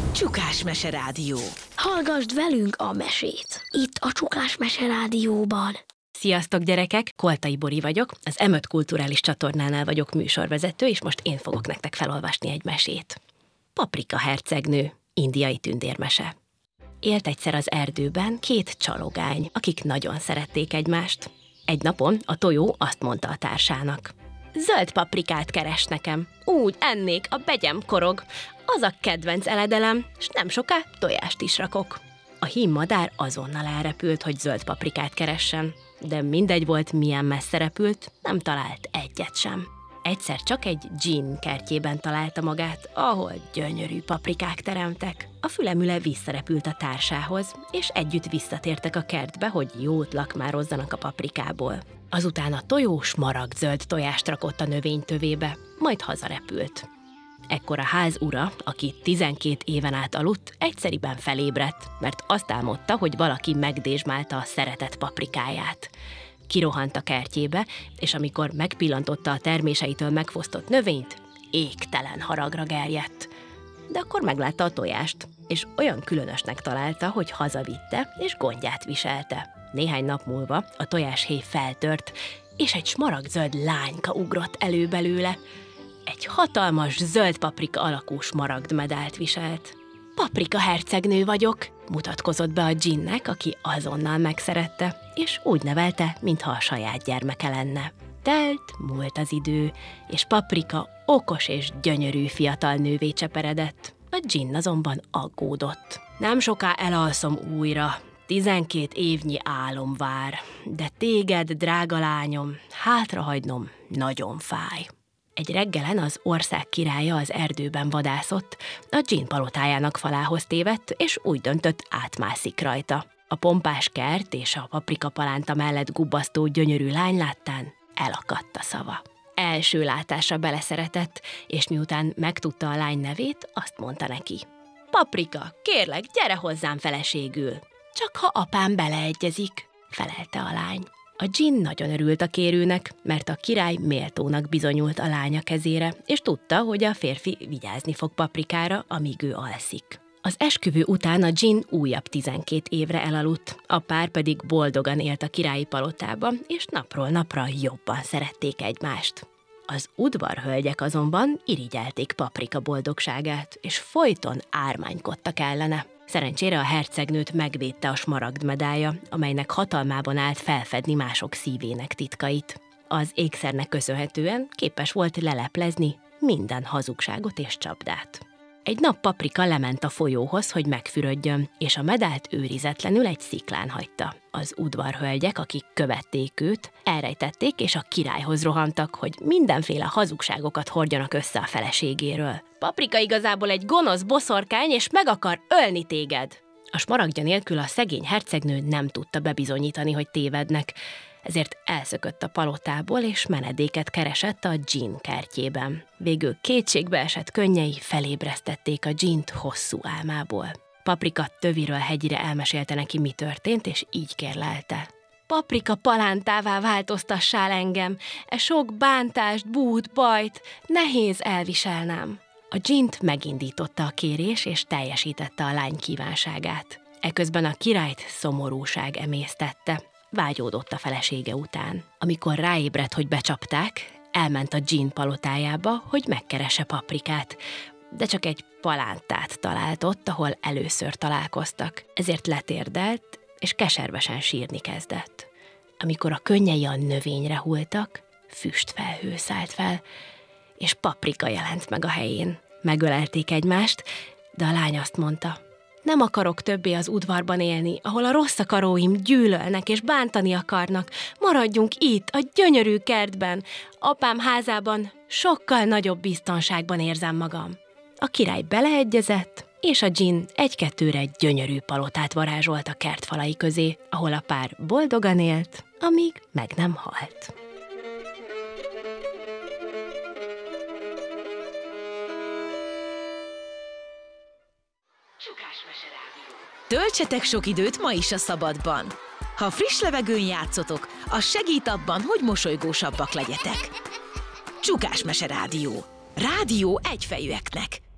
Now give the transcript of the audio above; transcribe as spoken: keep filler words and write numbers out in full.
Csukás Mese Rádió. Hallgasd velünk a mesét. Itt a Csukás Mese Rádióban. Sziasztok gyerekek, Koltai Bori vagyok, az em öt kulturális csatornánál vagyok műsorvezető, és most én fogok nektek felolvasni egy mesét. Paprika hercegnő, indiai tündérmese. Élt egyszer az erdőben két csalogány, akik nagyon szerették egymást. Egy napon a tojó azt mondta a társának: zöld paprikát keres nekem, úgy ennék, a begyem korog, az a kedvenc eledelem, s nem soká tojást is rakok. A hímmadár azonnal elrepült, hogy zöld paprikát keressen, de mindegy volt, milyen messze repült, nem talált egyet sem. Egyszer csak egy dzsinn kertjében találta magát, ahol gyönyörű paprikák teremtek. A fülemüle visszarepült a társához, és együtt visszatértek a kertbe, hogy jót lakmározzanak a paprikából. Azután a tojó smaragdzöld tojást rakott a növény tövébe, majd hazarepült. Ekkor a ház ura, aki tizenkét éven át aludt, egyszeriben felébredt, mert azt álmodta, hogy valaki megdésmálta a szeretett paprikáját. Kirohant a kertjébe, és amikor megpillantotta a terméseitől megfosztott növényt, égtelen haragra gerjedt. De akkor meglátta a tojást, és olyan különösnek találta, hogy hazavitte, és gondját viselte. Néhány nap múlva a tojáshéj feltört, és egy smaragdzöld lányka ugrott elő belőle. Egy hatalmas zöld paprika alakú smaragdmedált viselt. Paprika hercegnő vagyok, mutatkozott be a dzsinnek, aki azonnal megszerette, és úgy nevelte, mintha a saját gyermeke lenne. Telt, múlt az idő, és Paprika okos és gyönyörű fiatal nővé cseperedett. A dzsinn azonban aggódott. Nem soká elalszom újra, tizenkét évnyi álom vár, de téged, drága lányom, hátrahagynom nagyon fáj. Egy reggelen az ország királya az erdőben vadászott, a dzsinn palotájának falához tévedt, és úgy döntött, átmászik rajta. A pompás kert és a paprikapalánta mellett gubbasztó gyönyörű lány láttán elakadt a szava. Első látásra beleszeretett, és miután megtudta a lány nevét, azt mondta neki: Paprika, kérlek, gyere hozzám feleségül. Csak ha apám beleegyezik, felelte a lány. A dzsinn nagyon örült a kérőnek, mert a király méltónak bizonyult a lánya kezére, és tudta, hogy a férfi vigyázni fog Paprikára, amíg ő alszik. Az esküvő után a dzsinn újabb tizenkét évre elaludt, a pár pedig boldogan élt a királyi palotában, és napról napra jobban szerették egymást. Az udvarhölgyek azonban irigyelték Paprika boldogságát, és folyton ármánykodtak ellene. Szerencsére a hercegnőt megvédte a smaragdmedálja, amelynek hatalmában állt felfedni mások szívének titkait. Az ékszernek köszönhetően képes volt leleplezni minden hazugságot és csapdát. Egy nap Paprika lement a folyóhoz, hogy megfürödjön, és a medált őrizetlenül egy sziklán hagyta. Az udvarhölgyek, akik követték őt, elrejtették, és a királyhoz rohantak, hogy mindenféle hazugságokat hordjanak össze a feleségéről. Paprika igazából egy gonosz boszorkány, és meg akar ölni téged. A smaragdja nélkül a szegény hercegnő nem tudta bebizonyítani, hogy tévednek, ezért elszökött a palotából, és menedéket keresett a dzsinn kertjében. Végül kétségbeesett könnyei felébresztették a dzsint hosszú álmából. Paprika töviről hegyire elmesélte neki, mi történt, és így kérlelte: Paprika palántává változtassál engem, e sok bántást, bút, bajt nehéz elviselnem. A dzsint megindította a kérés, és teljesítette a lány kívánságát. Eközben a királyt szomorúság emésztette. Vágyódott a felesége után. Amikor ráébredt, hogy becsapták, elment a dzsinn palotájába, hogy megkeresse Paprikát, de csak egy palántát talált ott, ahol először találkoztak. Ezért letérdelt, és keservesen sírni kezdett. Amikor a könnyei a növényre hulltak, füstfelhő szállt fel, és Paprika jelent meg a helyén. Megölelték egymást, de a lány azt mondta: nem akarok többé az udvarban élni, ahol a rossz akaróim gyűlölnek és bántani akarnak. Maradjunk itt, a gyönyörű kertben. Apám házában sokkal nagyobb biztonságban érzem magam. A király beleegyezett, és a dzsinn egy-kettőre gyönyörű palotát varázsolt a kert falai közé, ahol a pár boldogan élt, amíg meg nem halt. Töltsetek sok időt ma is a szabadban. Ha friss levegőn játszotok, az segít abban, hogy mosolygósabbak legyetek. Csukás Mese Rádió. Rádió egyfejűeknek.